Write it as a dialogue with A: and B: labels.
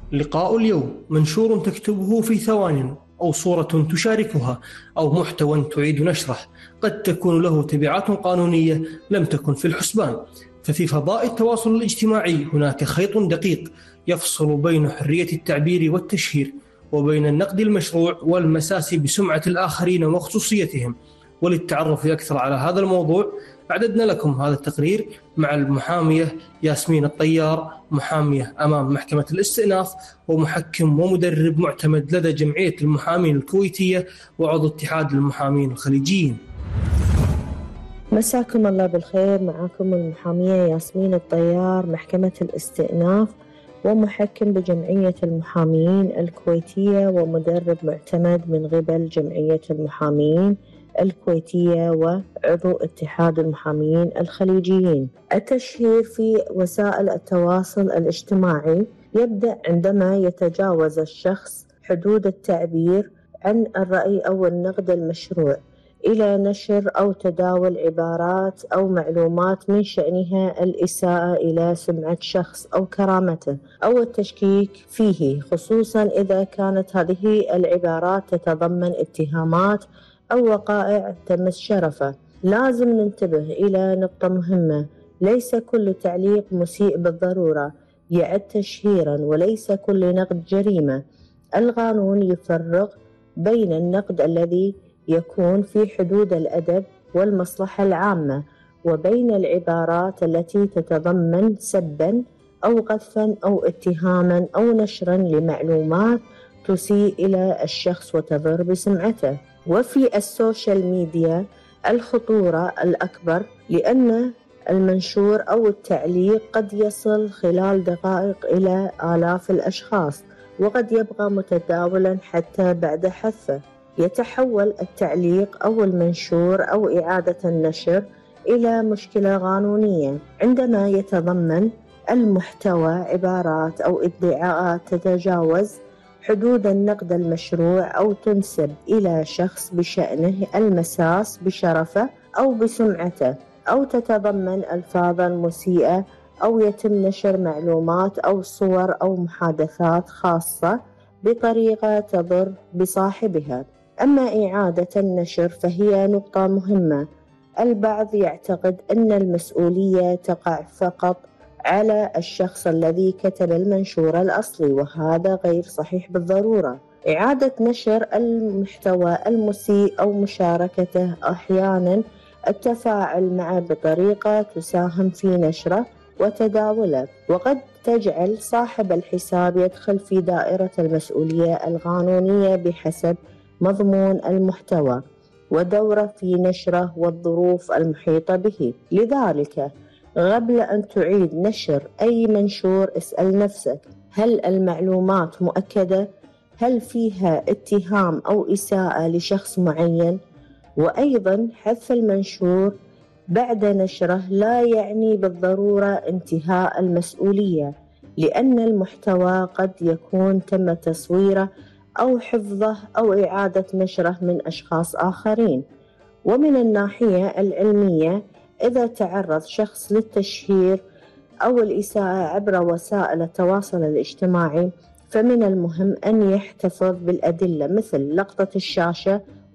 A: لقاء اليوم منشور تكتبه في ثوان، أو صورة تشاركها، أو محتوى تعيد نشره، قد تكون له تبعات قانونية لم تكن في الحسبان. ففي فضاء التواصل الاجتماعي هناك خيط دقيق يفصل بين حرية التعبير والتشهير، وبين النقد المشروع والمساس بسمعة الآخرين وخصوصيتهم. وللتعرف أكثر على هذا الموضوع أعددنا لكم هذا التقرير مع المحامية ياسمين الطيار، محامية أمام محكمة الاستئناف، ومحكم ومدرب معتمد لدى جمعية المحامين الكويتية، وعضو اتحاد المحامين الخليجيين.
B: مساكم الله بالخير. معكم المحامية ياسمين الطيار، محكمة الاستئناف، ومحكم بجمعية المحامين الكويتية، ومدرب معتمد من قبل جمعية المحامين الكويتية، وعضو اتحاد المحامين الخليجيين. التشهير في وسائل التواصل الاجتماعي يبدأ عندما يتجاوز الشخص حدود التعبير عن الرأي أو النقد المشروع إلى نشر أو تداول عبارات أو معلومات من شأنها الإساءة إلى سمعة شخص أو كرامته أو التشكيك فيه، خصوصا إذا كانت هذه العبارات تتضمن اتهامات أو وقائع تمس شرفه. لازم ننتبه إلى نقطة مهمة: ليس كل تعليق مسيء بالضرورة يعد تشهيرا، وليس كل نقد جريمة. القانون يفرق بين النقد الذي يكون في حدود الأدب والمصلحة العامة، وبين العبارات التي تتضمن سبا أو قذفا أو اتهاما أو نشرا لمعلومات تسيء إلى الشخص وتضر بسمعته. وفي السوشيال ميديا الخطورة الأكبر، لأن المنشور أو التعليق قد يصل خلال دقائق إلى آلاف الأشخاص، وقد يبقى متداولا حتى بعد حذفه. يتحول التعليق أو المنشور أو إعادة النشر إلى مشكلة قانونية عندما يتضمن المحتوى عبارات أو ادعاءات تتجاوز حدود النقد المشروع، أو تنسب إلى شخص بشأنه المساس بشرفه أو بسمعته، أو تتضمن ألفاظا مسيئة، أو يتم نشر معلومات أو صور أو محادثات خاصة بطريقة تضر بصاحبها. أما إعادة النشر فهي نقطة مهمة. البعض يعتقد أن المسؤولية تقع فقط على الشخص الذي كتب المنشور الأصلي، وهذا غير صحيح بالضرورة. إعادة نشر المحتوى المسيء أو مشاركته أحيانا التفاعل معه بطريقة تساهم في نشره وتداوله، وقد تجعل صاحب الحساب يدخل في دائرة المسؤولية القانونية بحسب مضمون المحتوى ودوره في نشره والظروف المحيطة به. لذلك قبل أن تعيد نشر أي منشور اسأل نفسك: هل المعلومات مؤكدة؟ هل فيها اتهام أو إساءة لشخص معين؟ وأيضا حذف المنشور بعد نشره لا يعني بالضرورة انتهاء المسؤولية، لأن المحتوى قد يكون تم تصويره أو حفظه أو إعادة نشره من أشخاص آخرين. ومن الناحية العلمية، إذا تعرض شخص للتشهير أو الإساءة عبر وسائل التواصل الاجتماعي، فمن المهم أن يحتفظ بالأدلة مثل لقطة الشاشة